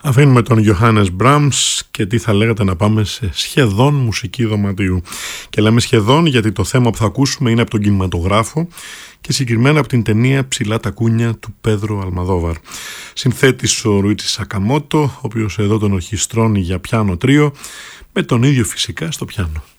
Αφήνουμε τον Johannes Brahms και τι θα λέγατε να πάμε σε σχεδόν μουσική δωματίου. Και λέμε σχεδόν γιατί το θέμα που θα ακούσουμε είναι από τον κινηματογράφο και συγκεκριμένα από την ταινία «Ψηλά τα κούνια» του Πέδρο Αλμαδόβαρ. Συνθέτης ο Ρουίτσι Σακαμότο, ο οποίος εδώ τον ορχιστρώνει για πιάνο τρίο, με τον ίδιο φυσικά στο πιάνο.